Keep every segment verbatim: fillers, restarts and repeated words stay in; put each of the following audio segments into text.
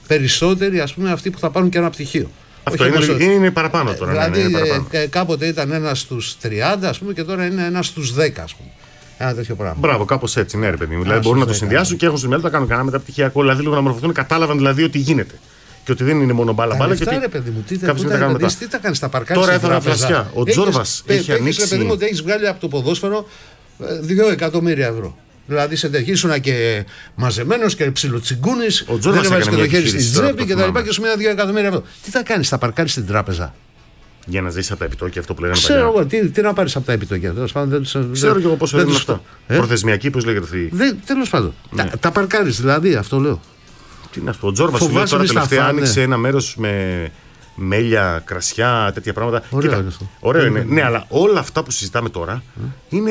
περισσότεροι, ας πούμε, αυτοί που θα πάρουν και ένα πτυχίο. Αυτό είναι, είναι, είναι παραπάνω τώρα. Δηλαδή, ναι, ναι, παραπάνω. Ε, κάποτε ήταν ένας στους τριάντα, ας πούμε, και τώρα είναι ένας στους δέκα, ας πούμε. Ένα τέτοιο πράγμα. Μπράβο, κάπως έτσι, ναι, ρε παιδί μου. Δηλαδή μπορούν να το συνδυάσουν και έχουν στο μυαλό να κάνουν κανένα μεταπτυχιακό. Δηλαδή λίγο να μορφωθούν, κατάλαβαν δηλαδή ότι γίνεται. Και ότι δεν είναι μόνο μπάλα μπάλα. Αυτά, ρε παιδί μου, τι τα κάνει στα παρκάρια. Τώρα έφερα φλασιά. Ο Τζόρβας έχει ανοίξει. Ρε παιδί μου, ότι έχει βγάλει από το ποδόσφαιρο δύο εκατομμύρια ευρώ. Δηλαδή σε ήσουν και μαζεμένο και ψιλοτσιγκούνη. Δεν έβαλε και το χέρι στη τσέπη και τα λοιπά και σου μείναν δύο εκατομμύρια ευρώ. Τι θα κάνει, θα παρκάρει στην τράπεζα. Για να ζήσει από τα επιτόκια, αυτό που λέγανε παλιά. Ξέρω εγώ, τι, τι να πάρει από τα επιτόκια. Ξέρω και εγώ πόσο είναι αυτά. Ε? Προθεσμιακή, πώ λέγεται αυτή. Τέλος πάντων. Ναι. Τα, τα παρκάρει δηλαδή, αυτό λέω. Τι να σου πω, ο Τζόρβας σου λέει τώρα τελευταία άνοιξε ένα μέρος με μέλια, κρασιά, τέτοια πράγματα. Ωραίο Κοίτα, είναι αυτό. Ωραίο είναι. Ναι, αλλά όλα αυτά που συζητάμε τώρα mm. είναι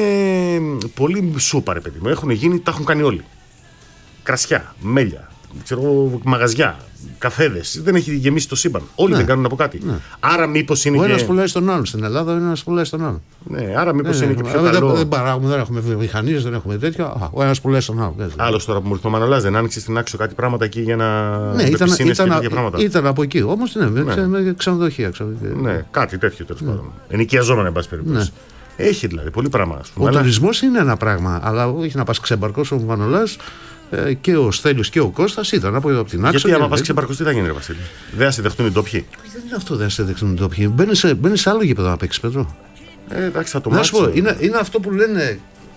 πολύ σούπα, ρε παιδί μου. Έχουν γίνει, τα έχουν κάνει όλοι. Κρασιά, μέλια, ξέρω, μαγαζιά, καφέδες. Δεν έχει γεμίσει το σύμπαν. Όλοι ναι. δεν κάνουν από κάτι. Ναι. Άρα μήπως είναι. Ο και... ένας πουλάει στον άλλον. Στην Ελλάδα ο ένας πουλάει στον άλλον. Ναι, άρα μήπως ναι, είναι ναι, και πιο ναι, καλό. Δεν, δεν παράγουμε, δεν έχουμε βιομηχανίες, δεν έχουμε τέτοια. Ο ένας πουλάει στον άλλον. Άλλος τώρα που μου ήρθε ο Μανολάς, δεν άνοιξε στην Άξο κάτι πράγματα εκεί για να. Ναι, ήταν, ήταν, και πράγματα. Ήταν από εκεί. Όμως ναι, ναι. με ξενοδοχεία. Ναι, κάτι τέτοιο τέλος πάντων. Ενοικιαζόμενα, εν πάση περιπτώσει. Έχει δηλαδή πολύ πράγμα. Ο τουρισμός είναι ένα πράγμα, αλλά όχι να πας ξεμπαρκός ο Μανολάς. Και ο Στέλιος και ο Κώστας ήταν από, από την άξο. Γιατί άμα πας ξεμπαρκός τι θα γίνει, ρε Βασίλη. Δεν θα σε δεχτούν οι ντόπιοι. Δεν είναι αυτό, δεν θα σε δεχτούν οι ντόπιοι. Μπαίνεις σε, σε άλλο γήπεδο να παίξεις, Πέτρο. Ε, εντάξει, θα το μάθω. Είναι, είναι αυτό που λένε.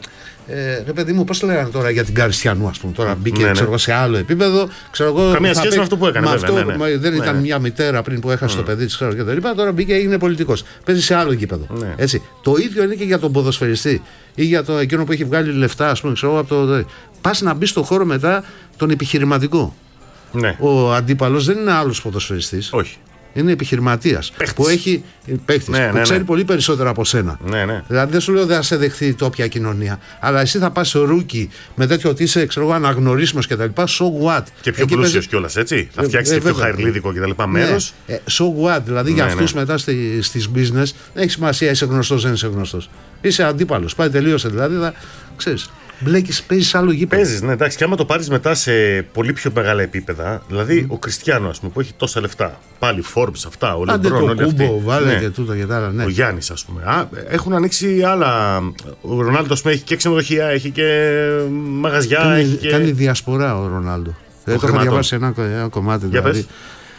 Ε, ρε παιδί μου, πώς λέγανε τώρα για την Καριστιανού, ας πούμε. Τώρα μπήκε ναι, ναι. Ξέρω, σε άλλο επίπεδο. Ξέρω, εγώ, καμία σχέση παίξει, με αυτό που έκανε. Βέβαια, αυτό, ναι, ναι. Δεν ναι, ήταν ναι. μια μητέρα πριν που έχασε mm. το παιδί της, και τα λοιπά. Τώρα μπήκε και έγινε πολιτικός. Παίζει σε άλλο γήπεδο. Ναι. Έτσι. Το ίδιο είναι και για τον ποδοσφαιριστή ή για το, εκείνο που έχει βγάλει λεφτά, ας πούμε. Ξέρω, από το, πας να μπει στο χώρο μετά τον επιχειρηματικό. Ναι. Ο αντίπαλος δεν είναι άλλος ποδοσφαιριστής. Όχι. Είναι επιχειρηματίας που έχει παίχτης, ναι, που ναι, ξέρει ναι. πολύ περισσότερα από σένα. Ναι, ναι. Δηλαδή δεν σου λέω δεν θα σε δεχθεί η τόπια κοινωνία. Αλλά εσύ θα πας σε ρούκι με τέτοιο ότι είσαι αναγνωρίσιμος κτλ. So what. Και πιο πλούσιος παίζει... κιόλας, έτσι. Θα φτιάξει ε, πιο χαϊρλίδικο κτλ. Μέρος. Ναι. So what. Δηλαδή ναι, για αυτούς ναι. μετά στη, στις business δεν έχει σημασία είσαι γνωστός δεν είσαι γνωστός. Είσαι αντίπαλος. Πάει τελείωσε δηλαδή. Θα ξέρεις. Μπλέκεις, παίζεις άλλο γήπεδο. Παίζεις, ναι, εντάξει. Και άμα το πάρεις μετά σε πολύ πιο μεγάλα επίπεδα, δηλαδή mm. ο Κριστιάνο, ας πούμε, που έχει τόσα λεφτά. Πάλι Forbes, αυτά, ο Λεμπρόν, όλοι αυτοί. Κούμπο, βάλε ναι. και τούτα και τα άλλα. Ναι. Ο Γιάννης, ας πούμε. Α, έχουν ανοίξει άλλα. Ο Ρονάλντο, ας πούμε, έχει και ξενοδοχεία, έχει και μαγαζιά. Κάνει, έχει και... κάνει διασπορά ο Ρονάλντο. Δεν το έχω διαβάσει ένα, ένα κομμάτι. Για δηλαδή.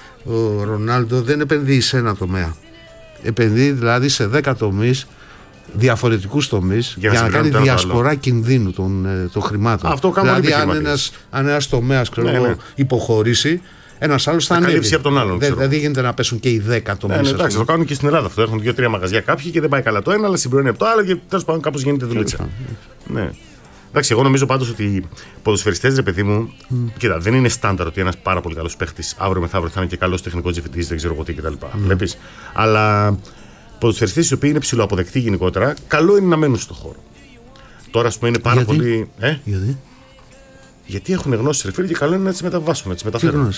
Ο Ρονάλντο δεν επενδύει σε ένα τομέα. Επενδύει δηλαδή σε δέκα τομείς. Διαφορετικούς τομείς για, για να, να κάνει διασπορά κινδύνου των, των χρημάτων. Αυτό δηλαδή, αν ένας, αν ένας τομέας ναι, ναι. υποχωρήσει, ένας άλλος θα, θα ανέβει. Από τον άλλον. Δεν δηλαδή γίνεται να πέσουν και οι δέκα τομείς. Ναι, ναι, εντάξει, το κάνουν και στην Ελλάδα αυτό. Έχουν δύο-τρία μαγαζιά κάποιοι και δεν πάει καλά το ένα, αλλά συμπληρώνει από το άλλο και τέλος πάντων κάπως γίνεται δουλίτσα. Ναι. Εντάξει, εγώ νομίζω πάντως ότι οι ποδοσφαιριστές, ρε παιδί μου, mm. κοίτα, δεν είναι στάνταρ ότι ένας πάρα πολύ καλός παίχτης αύριο μεθαύριο θα είναι και καλός τεχνικός διευθυντής, δεν ξέρω εγώ τι κτλ. Mm. Βλέπεις. Αλλά ποδοσφαιριστές οι οποίοι είναι ψηλοαποδεκτοί γενικότερα, καλό είναι να μένουν στον χώρο. Τώρα, ας πούμε, είναι πάρα Γιατί? πολύ. Ε? Γιατί? Γιατί έχουν γνώσεις, ρε φίλε, και καλό είναι να τις μεταβάσουν, να τις μεταφέρουν.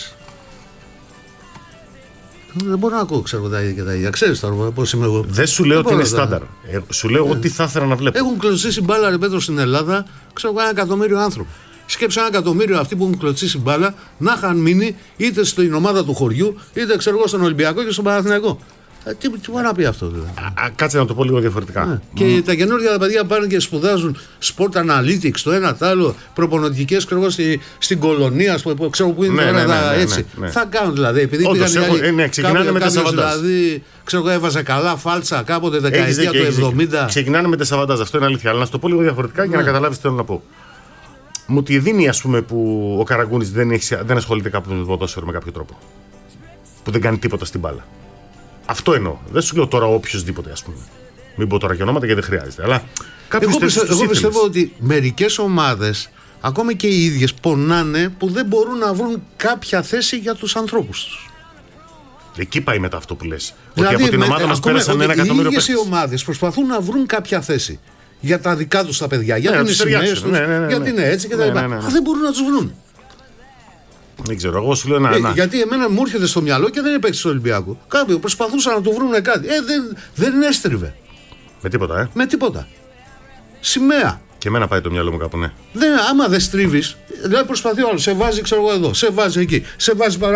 Δεν μπορώ να ακούω, ξέρω τα ίδια και τα ίδια. Ξέρεις τώρα πώς είμαι εγώ. Δεν σου λέω ότι είναι στάνταρ. Ε, σου λέω εγώ τι θα ήθελα να βλέπω. Έχουν κλωτσίσει μπάλα, ρε Πέτρο, στην Ελλάδα, ξέρω εγώ, ένα εκατομμύριο άνθρωποι. Σκέψε ένα εκατομμύριο αυτοί που έχουν κλωτσίσει μπάλα να είχαν μείνει είτε στην ομάδα του χωριού, είτε ξέρω εγώ στον Ολυμπιακό και στον Παναθηναϊκό. Τι, τι μπορεί να πει αυτό, δηλαδή. Α, α, κάτσε να το πω λίγο διαφορετικά. Ναι. Mm. Και τα καινούργια τα παιδιά πάνε και σπουδάζουν sport analytics, το ένα το άλλο, προπονητικές στη, στην κολονία, που ξέρω που είναι ναι, τώρα. Ναι, ναι, ναι, έτσι. ναι, ναι. Θα κάνουν δηλαδή. Επειδή Όντως, πήγαν έχω, ε, ναι, ξεκινάνε με τα σαβαντάζ. Δηλαδή, ξέρω εγώ, έβαζε καλά φάλτσα κάποτε δεκαετία του εβδομήντα. Ξεκινάνε με τα σαβαντάζ, αυτό είναι αλήθεια. Αλλά να σου το πω λίγο διαφορετικά για να καταλάβεις τι θέλω να πω. Μου τη δίνει, ας πούμε, που ο Καραγκούνης δεν, δεν ασχολείται κάπου με το ποδόσφαιρο με κάποιο τρόπο. Που δεν κάνει τίποτα στην μπάλα. Αυτό εννοώ. Δεν σου λέω τώρα οποιοδήποτε, ας πούμε. Μην πω τώρα και ονόματα γιατί δεν χρειάζεται. Αλλά εγώ, πιστε, εγώ πιστεύω ότι μερικές ομάδες, ακόμη και οι ίδιες, πονάνε που δεν μπορούν να βρουν κάποια θέση για τους ανθρώπους τους. Εκεί πάει μετά αυτό που λες. Δηλαδή, ότι από την ομάδα με, μας πέρασαν ένα εκατομμύριο παίκτες. Οι ίδιες οι ομάδες προσπαθούν να βρουν κάποια θέση για τα δικά τους τα παιδιά. Γιατί ναι, είναι σημαίες τους, ναι, ναι, ναι, γιατί είναι έτσι και τα λοιπά. Δεν μπορούν να τους βρουν. Δεν ξέρω, εγώ σου λέω να. Ε, να. Γιατί εμένα μου έρχεται στο μυαλό και δεν είναι παίκτης του Ολυμπιακού. Κάποιοι προσπαθούσαν να του βρουν κάτι. Ε, δεν, δεν έστριβε. Με τίποτα, ε. Με τίποτα. Σημαία. Και εμένα πάει το μυαλό μου κάπου, ναι. Δεν, άμα δεν στρίβεις, δηλαδή προσπαθεί ο άλλος, σε βάζει, ξέρω εγώ εδώ, σε βάζει εκεί, σε βάζει παρά.